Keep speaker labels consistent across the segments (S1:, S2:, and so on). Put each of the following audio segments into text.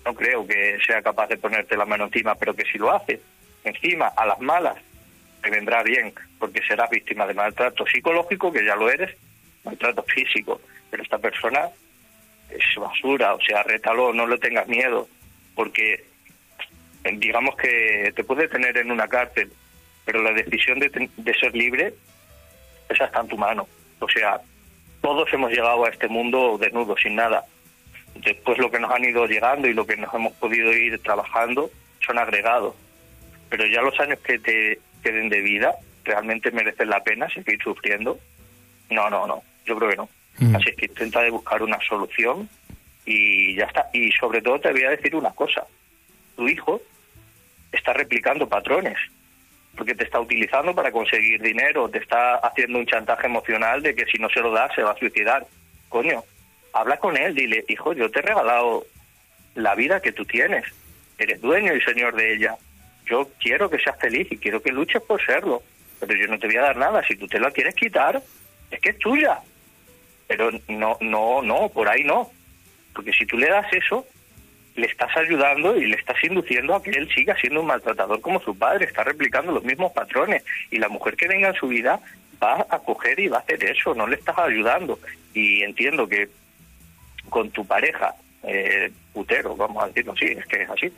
S1: no creo que sea capaz de ponerte la mano encima, pero que si lo hace encima, a las malas, te vendrá bien, porque serás víctima de maltrato psicológico, que ya lo eres, maltrato físico, pero esta persona es basura, o sea, rétalo, no le tengas miedo, porque digamos que te puede tener en una cárcel, pero la decisión de ser libre, esa está en tu mano. O sea, todos hemos llegado a este mundo desnudos, sin nada. Después lo que nos han ido llegando y lo que nos hemos podido ir trabajando son agregados. Pero ya los años que te queden de vida, ¿realmente merecen la pena seguir sufriendo? No, yo creo que no. Así es que intenta de buscar una solución y ya está. Y sobre todo te voy a decir una cosa. Tu hijo está replicando patrones, porque te está utilizando para conseguir dinero, te está haciendo un chantaje emocional de que si no se lo das se va a suicidar. Coño, habla con él, dile, hijo, yo te he regalado la vida que tú tienes, eres dueño y señor de ella, yo quiero que seas feliz y quiero que luches por serlo, pero yo no te voy a dar nada, si tú te la quieres quitar, es que es tuya, pero no, por ahí no, porque si tú le das eso, le estás ayudando y le estás induciendo a que él siga siendo un maltratador como su padre, está replicando los mismos patrones, y la mujer que venga en su vida va a coger y va a hacer eso, no le estás ayudando. Y entiendo que con tu pareja, putero, vamos a decirlo así, es que es así,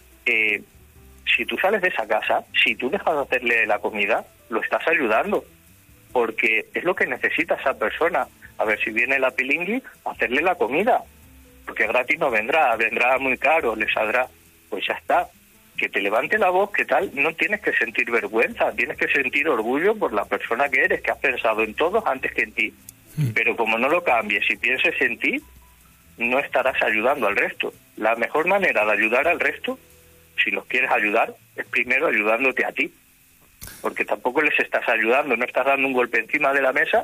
S1: si tú sales de esa casa, si tú dejas de hacerle la comida, lo estás ayudando, porque es lo que necesita esa persona. A ver, si viene la pilingui, hacerle la comida, porque gratis no vendrá muy caro, le saldrá, pues ya está. Que te levante la voz, que tal, no tienes que sentir vergüenza, tienes que sentir orgullo por la persona que eres, que has pensado en todos antes que en ti. Pero como no lo cambies y pienses en ti, no estarás ayudando al resto. La mejor manera de ayudar al resto, si los quieres ayudar, es primero ayudándote a ti. Porque tampoco les estás ayudando, no estás dando un golpe encima de la mesa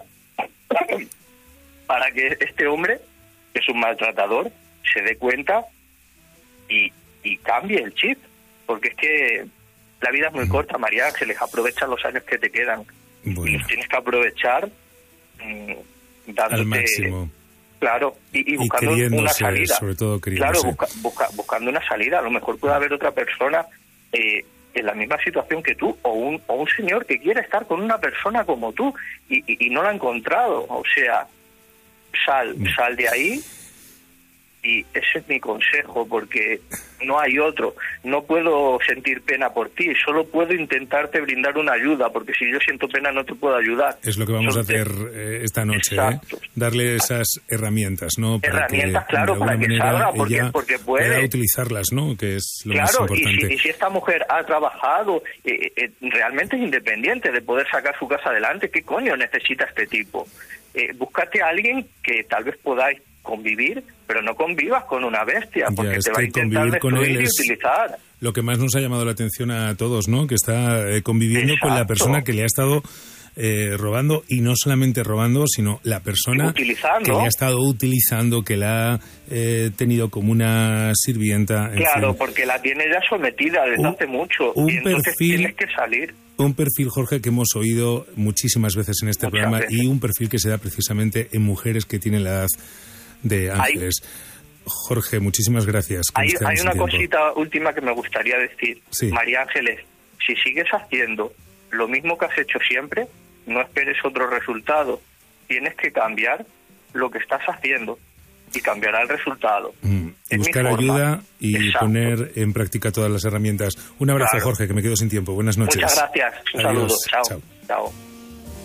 S1: para que este hombre, que es un maltratador, se dé cuenta y cambie el chip. Porque es que la vida es muy corta, María Ángeles, aprovecha los años que te quedan. Bueno. Y los tienes que aprovechar dándote...
S2: al máximo.
S1: Claro, y buscando una salida.
S2: Sobre todo
S1: claro, buscando una salida. A lo mejor puede haber otra persona en la misma situación que tú, o un señor que quiere estar con una persona como tú y no la ha encontrado. O sea, sal de ahí. Y ese es mi consejo, porque no hay otro. No puedo sentir pena por ti, solo puedo intentarte brindar una ayuda, porque si yo siento pena no te puedo ayudar.
S2: Es lo que vamos a hacer esta noche, darle esas herramientas, ¿no?
S1: Herramientas, claro, para que salga, porque puede
S2: utilizarlas, ¿no? Que es lo más importante.
S1: Claro, y si esta mujer ha trabajado, realmente es independiente de poder sacar su casa adelante, ¿qué coño necesita este tipo? Búscate a alguien que tal vez podáis convivir, pero no convivas con una bestia, porque te va a intentar destruir y utilizar.
S2: Lo que más nos ha llamado la atención a todos, ¿no? Que está conviviendo con la persona que le ha estado robando, y no solamente robando, sino la persona que le ha estado utilizando, que la ha tenido como una sirvienta.
S1: Claro, porque la tiene ya sometida desde hace mucho, y entonces tienes que salir.
S2: Un perfil, Jorge, que hemos oído muchísimas veces en este programa, y un perfil que se da precisamente en mujeres que tienen la edad de Ángeles. Jorge, muchísimas gracias.
S1: Hay una cosita última que me gustaría decir. Sí. María Ángeles, si sigues haciendo lo mismo que has hecho siempre, no esperes otro resultado. Tienes que cambiar lo que estás haciendo y cambiará el resultado.
S2: Buscar ayuda y poner en práctica todas las herramientas. Un abrazo, Jorge, que me quedo sin tiempo. Buenas noches.
S1: Muchas gracias. Un saludo. Chao.